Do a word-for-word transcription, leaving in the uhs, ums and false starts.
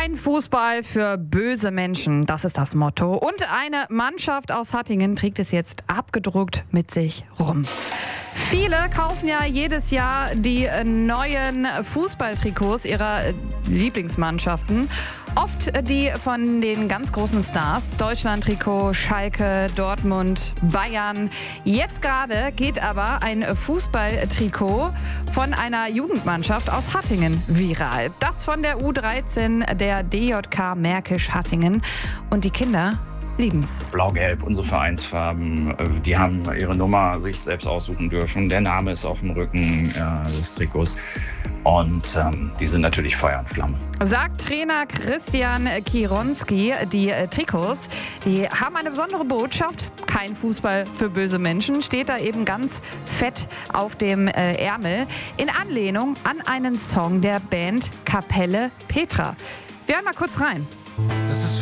Kein Fußball für böse Menschen, das ist das Motto. Und eine Mannschaft aus Hattingen trägt es jetzt abgedruckt mit sich rum. Viele kaufen ja jedes Jahr die neuen Fußballtrikots ihrer Lieblingsmannschaften. Oft die von den ganz großen Stars. Deutschland-Trikot, Schalke, Dortmund, Bayern. Jetzt gerade geht aber ein Fußballtrikot von einer Jugendmannschaft aus Hattingen viral. Das von der U dreizehn der D J K Märkisch-Hattingen. Und die Kinder lieben's. Blau-Gelb, unsere Vereinsfarben. Die haben ihre Nummer sich selbst aussuchen dürfen. Der Name ist auf dem Rücken äh, des Trikots. Und ähm, die sind natürlich Feuer und Flamme. Sagt Trainer Christian Kironski, die äh, Trikots, die haben eine besondere Botschaft. Kein Fußball für böse Menschen, steht da eben ganz fett auf dem äh, Ärmel. In Anlehnung an einen Song der Band Kapelle Petra. Wir hören mal kurz rein. Das ist